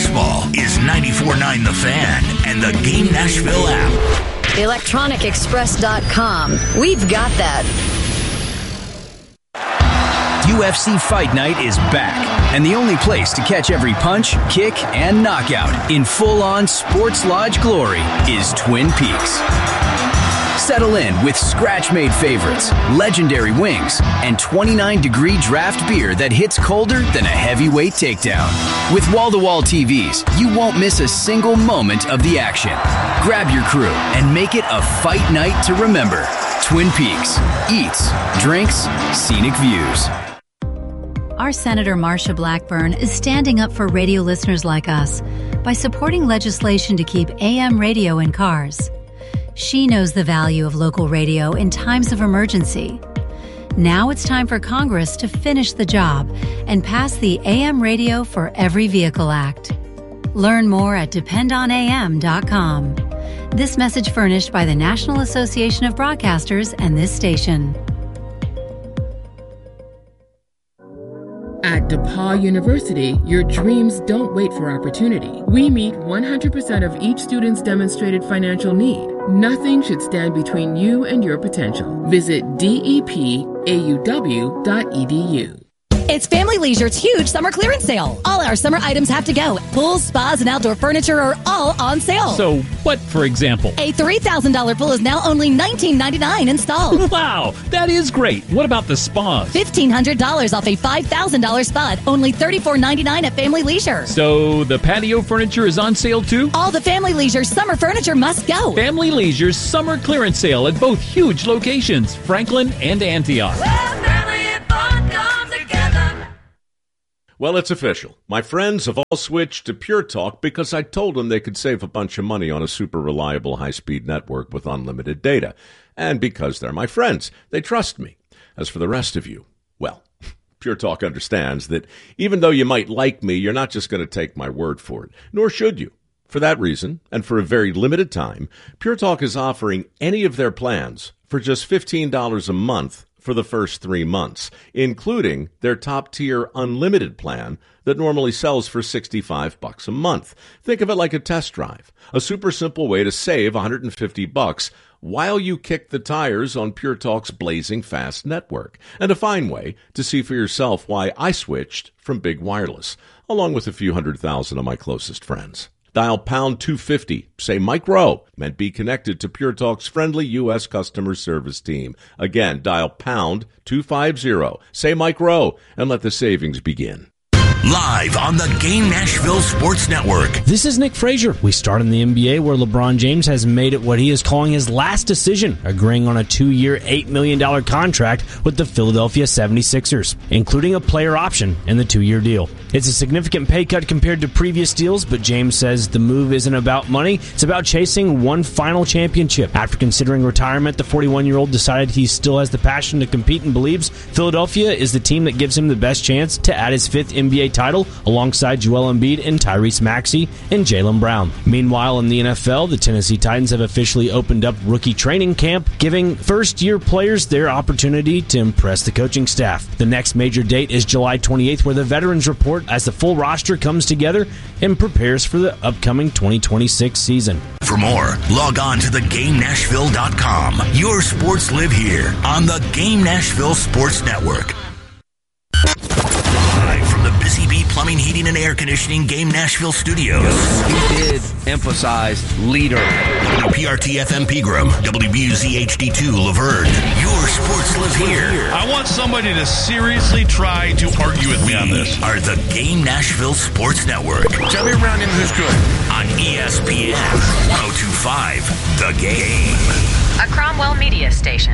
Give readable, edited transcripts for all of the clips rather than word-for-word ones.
baseball is 94.9 The Fan and the Game Nashville app. ElectronicExpress.com. We've got that. UFC Fight Night is back, and the only place to catch every punch, kick, and knockout in full-on sports lodge glory is Twin Peaks. Settle in with scratch-made favorites, legendary wings, and 29-degree draft beer that hits colder than a heavyweight takedown. With wall-to-wall TVs, you won't miss a single moment of the action. Grab your crew and make it a fight night to remember. Twin Peaks. Eats, drinks, scenic views. Our Senator Marsha Blackburn is standing up for radio listeners like us by supporting legislation to keep AM radio in cars. She knows the value of local radio in times of emergency. Now it's time for Congress to finish the job and pass the AM Radio for Every Vehicle Act. Learn more at dependonam.com. This message furnished by the National Association of Broadcasters and this station. At DePaul University, your dreams don't wait for opportunity. We meet 100% of each student's demonstrated financial need. Nothing should stand between you and your potential. Visit depauw.edu. It's Family Leisure's huge summer clearance sale. All our summer items have to go. Pools, spas, and outdoor furniture are all on sale. So what, for example? A $3,000 pool is now only $19.99 installed. Wow, that is great. What about the spas? $1,500 off a $5,000 spa, only $34.99 at Family Leisure. So the patio furniture is on sale too? All the Family Leisure summer furniture must go. Family Leisure's summer clearance sale at both huge locations, Franklin and Antioch. Well, it's official. My friends have all switched to Pure Talk because I told them they could save a bunch of money on a super reliable high-speed network with unlimited data. And because they're my friends, they trust me. As for the rest of you, well, Pure Talk understands that even though you might like me, you're not just going to take my word for it, nor should you. For that reason, and for a very limited time, Pure Talk is offering any of their plans for just $15 a month for the first 3 months, including their top-tier unlimited plan that normally sells for $65 a month. Think of it like a test drive, a super simple way to save $150 while you kick the tires on Pure Talk's blazing fast network, and a fine way to see for yourself why I switched from Big Wireless, along with a few 100,000 of my closest friends. Dial pound 250, say Mike Rowe, and be connected to Pure Talk's friendly U.S. customer service team. Again, dial pound 250, say Mike Rowe, and let the savings begin. Live on the Game Nashville Sports Network. This is Nick Frazier. We start in the NBA where LeBron James has made it what he is calling his last decision, agreeing on a 2-year, $8 million contract with the Philadelphia 76ers, including a player option in the 2-year deal. It's a significant pay cut compared to previous deals, but James says the move isn't about money. It's about chasing one final championship. After considering retirement, the 41-year-old decided he still has the passion to compete and believes Philadelphia is the team that gives him the best chance to add his 5th NBA title alongside Joel Embiid and Tyrese Maxey and Jaylen Brown. Meanwhile, in the NFL, the Tennessee Titans have officially opened up rookie training camp, giving first-year players their opportunity to impress the coaching staff. The next major date is July 28th, where the veterans report as the full roster comes together and prepares for the upcoming 2026 season. For more, log on to theGameNashville.com. Your sports live here on the Game Nashville Sports Network. Live from the Busy Bee Plumbing, Heating, and Air Conditioning Game Nashville Studios. He did emphasize leader. WPRT-FM Pegram, WBUZ-HD2 Laverne. Your sports live here. I want somebody to seriously try to argue with me on this. Are the Game Nashville Sports Network. Tell me around him who's good. On ESPN 102.5, The Game. A Cromwell Media Station.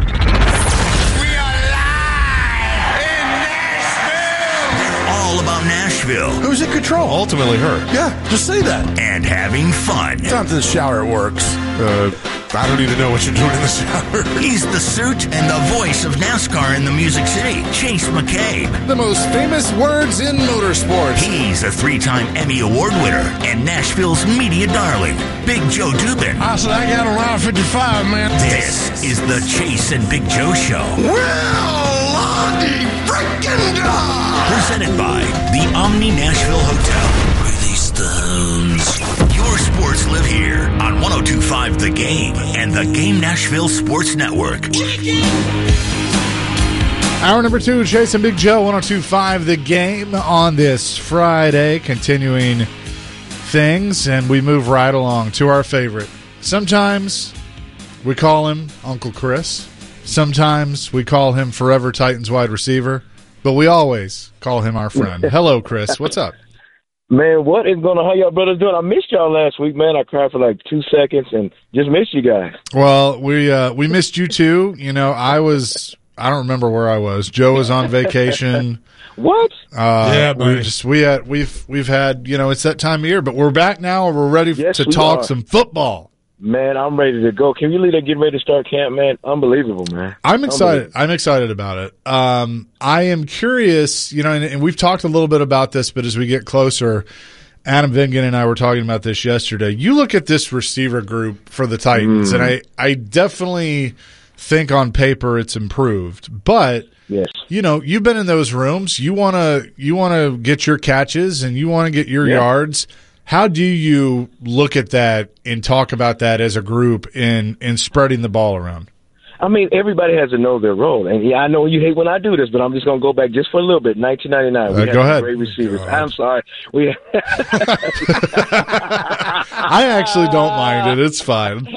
All about Nashville. Who's in control? Ultimately her. Yeah, just say that. And having fun. Time to the shower, it works. I don't even know what you're doing in the shower. He's the suit and the voice of NASCAR in the Music City, Chase McCabe. The most famous words in motorsports. He's a 3-time Emmy Award winner and Nashville's media darling, Big Joe Dubin. I said I got around 55, man. This is the Chase and Big Joe Show. Well, Lottie freaking God. Presented by the Omni Nashville Hotel. Release the live here on 102.5 The Game and the Game Nashville Sports Network. Hour number 2, Chase and Big Joe, 102.5 The Game on this Friday, continuing things, and we move right along to our favorite. Sometimes we call him Uncle Chris. Sometimes we call him Forever Titans wide receiver, but we always call him our friend. Hello, Chris. What's up? Man, what is going on? How y'all brothers doing? I missed y'all last week, man. I cried for like 2 seconds and just missed you guys. Well, we missed you too. You know, I don't remember where I was. Joe was on vacation. What? Yeah, we've had, you know, it's that time of year, but we're back now. We're ready to talk some football. Man, I'm ready to go. Can you believe they're getting ready to start camp, man? Unbelievable, man. I'm excited. I'm excited about it. I am curious, you know, and we've talked a little bit about this, but as we get closer, Adam Vingan and I were talking about this yesterday. You look at this receiver group for the Titans, and I definitely think on paper it's improved, but yes, you know, you've been in those rooms. You want to get your catches and you want to get your yards. How do you look at that and talk about that as a group in spreading the ball around? I mean, everybody has to know their role. And yeah, I know you hate when I do this, but I'm just going to go back just for a little bit. 1999, we had go ahead. Great receivers. I'm sorry. I actually don't mind it. It's fine.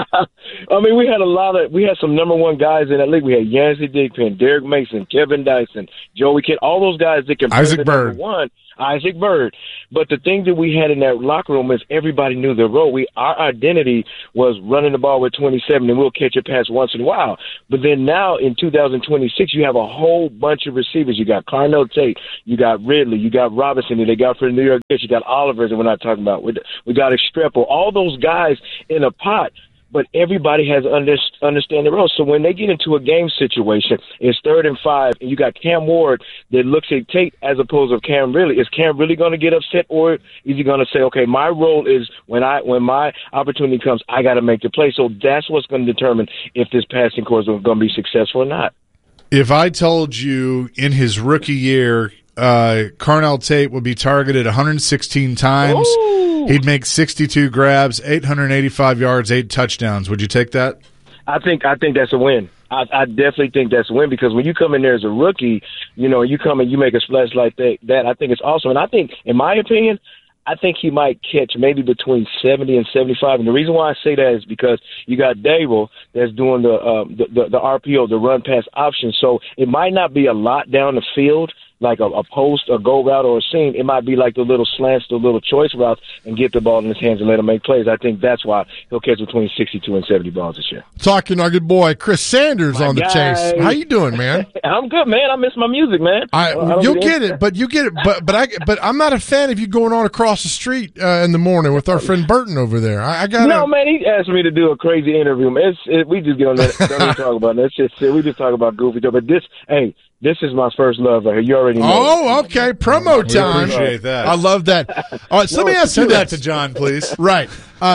I mean, we had some number one guys in that league. We had Yancey Digpen, Derek Mason, Kevin Dyson, Joey Kidd, all those guys that can Isaac Bird. Isaac Bird. But the thing that we had in that locker room is everybody knew their role. Our identity was running the ball with 27, and we'll catch a pass once in a while. But then now in 2026, you have a whole bunch of receivers. You got Carnell Tate, you got Ridley, you got Robinson, and they got for the New York Jets, you got Oliver, that we're not talking about. We got Estrepo, all those guys in a pot. But everybody has understand the role. So when they get into a game situation, it's 3rd and 5, and you got Cam Ward that looks at Tate as opposed to Cam Ridley. Is Cam really going to get upset, or is he going to say, okay, my role is when my opportunity comes, I got to make the play. So that's what's going to determine if this passing course is going to be successful or not. If I told you in his rookie year, Carnell Tate would be targeted 116 times. Ooh. He'd make 62 grabs, 885 yards, 8 touchdowns. Would you take that? I think that's a win. I definitely think that's a win, because when you come in there as a rookie, you know, you come and you make a splash like that, I think it's awesome. And I think, in my opinion, I think he might catch maybe between 70 and 75. And the reason why I say that is because you got Dable that's doing the RPO, the run pass option. So it might not be a lot down the field, like a post, a go route, or a seam. It might be like the little slants, the little choice routes, and get the ball in his hands and let him make plays. I think that's why he'll catch between 62 and 70 balls this year. Talking our good boy Chris Sanders on the chase. How you doing, man? I'm good, man. I miss my music, man. You'll get it, but you get it. But I'm not a fan of you going on across the street in the morning with our friend Burton over there. No, man. He asked me to do a crazy interview. Man. We just get on that. Don't even talk about it. It's just we just talk about goofy stuff. But this is my first love right here. You already know. Oh, okay. Promo time. We appreciate that. I love that. All right, so let me ask you that to John, please. Right.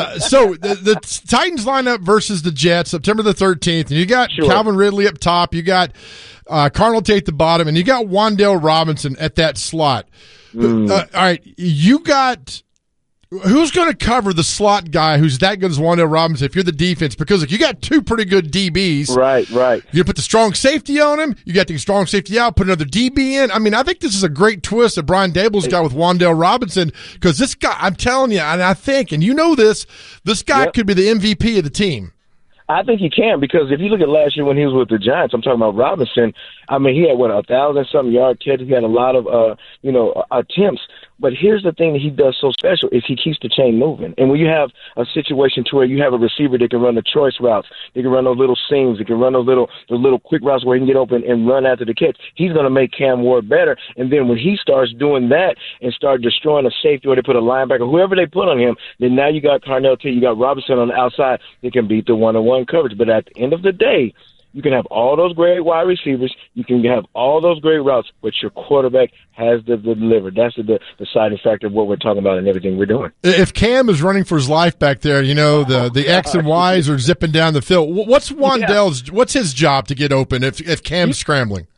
So the Titans lineup versus the Jets, September the 13th, and you got Calvin Ridley up top, you got Carnell Tate at the bottom, and you got Wan'Dale Robinson at that slot. All right, you got who's going to cover the slot guy who's that good as Wan'Dale Robinson if you're the defense? Because you got two pretty good DBs. Right. You put the strong safety on him. You got the strong safety out, put another DB in. I mean, I think this is a great twist that Brian Dable's got with Wan'Dale Robinson, because this guy, I'm telling you, and I think, and you know this guy could be the MVP of the team. I think he can, because if you look at last year when he was with the Giants, I'm talking about Robinson. I mean, he had 1,000-something yard catch. He had a lot of attempts. But here's the thing that he does so special is he keeps the chain moving. And when you have a situation to where you have a receiver that can run the choice routes, they can run those little seams, they can run those little quick routes where he can get open and run after the catch, he's going to make Cam Ward better. And then when he starts doing that and start destroying a safety, or they put a linebacker, whoever they put on him, then now you got Carnell Tate, you got Robinson on the outside that can beat the one-on-one coverage. But at the end of the day, you can have all those great wide receivers, you can have all those great routes, but your quarterback has to deliver. That's the deciding factor of what we're talking about and everything we're doing. If Cam is running for his life back there, you know, the X and Y's are zipping down the field. What's Wan'Dale's? What's his job to get open if Cam's scrambling?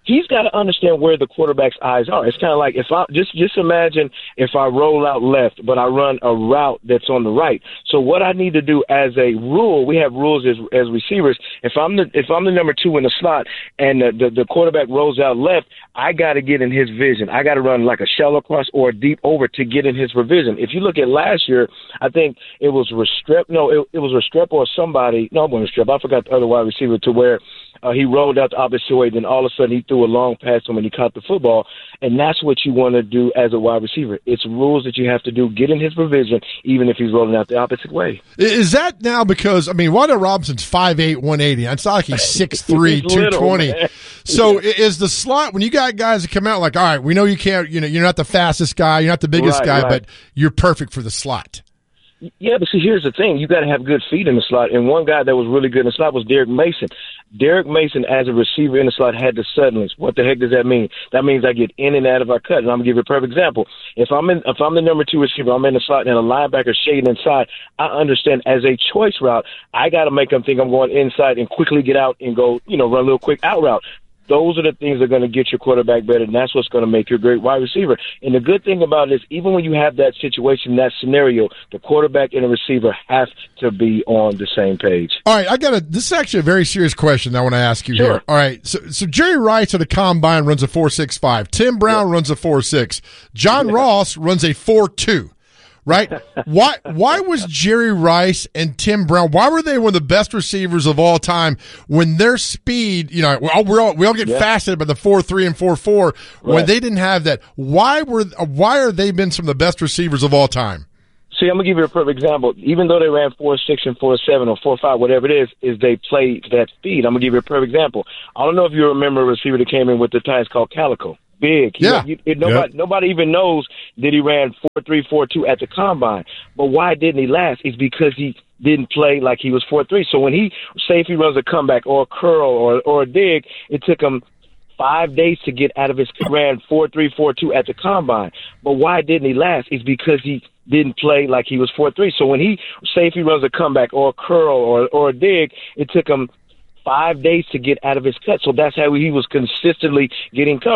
he's got to understand where the quarterback's eyes are. It's kind of like if I just imagine if I roll out left, but I run a route that's on the right. So what I need to do as a rule, we have rules as receivers. If I'm the number 2 in the slot and the quarterback rolls out left, I got to get in his vision. I got to run like a shallow cross or a deep over to get in his vision. If you look at last year, I think it was Restrepo. No, it was Restrepo or somebody. No, it wasn't Restrepo. I forgot the other wide receiver to where he rolled out the opposite way. Then all of a sudden he threw a long pass to him and he caught the football. And that's what you want to do as a wide receiver. It's rules that you have to do. Get in his vision, even if he's rolling out the opposite way. Is that now because, I mean, Wan'Dale Robinson's 5'8", 180. It's not like he's 6'3", 220. Little, so is the slot, when you got guys that come out like, all right, we know you can't, you're not the fastest guy, you're not the biggest guy, but you're perfect for the slot. Yeah, but see, here's the thing. You got to have good feet in the slot. And one guy that was really good in the slot was Derek Mason. Derek Mason, as a receiver in the slot, had the suddenlies. What the heck does that mean? That means I get in and out of our cut. And I'm going to give you a perfect example. If I'm the number 2 receiver, I'm in the slot and a linebacker shading inside, I understand as a choice route, I got to make them think I'm going inside and quickly get out and go, run a little quick out route. Those are the things that are going to get your quarterback better, and that's what's going to make you a great wide receiver. And the good thing about it is, even when you have that situation, that scenario, the quarterback and the receiver have to be on the same page. All right, this is actually a very serious question I want to ask you here. All right, so Jerry Rice at the Combine runs a 4.65. Tim Brown runs a 4.6. John Ross runs a 4.2. Right? Why was Jerry Rice and Tim Brown, why were they one of the best receivers of all time when their speed, we all get fascinated by the 4.3 and 4.4 when they didn't have that? Why are they been some of the best receivers of all time? See, I'm going to give you a perfect example. Even though they ran 4.6 and 4.7 or 4.5, whatever it is they played that speed. I'm going to give you a perfect example. I don't know if you remember a receiver that came in with the Titans called Calico. Big. Nobody even knows that he ran 4.3, 4.2 at the Combine. But why didn't he last? It's because he didn't play like he was 4.3. So when if he runs a comeback or a curl or a dig, it took him 5 days to get out of his ran 4.3, 4.2 at the Combine. But why didn't he last? It's because he didn't play like he was 4.3. So when if he runs a comeback or a curl or a dig, it took him 5 days to get out of his cut. So that's how he was consistently getting covered.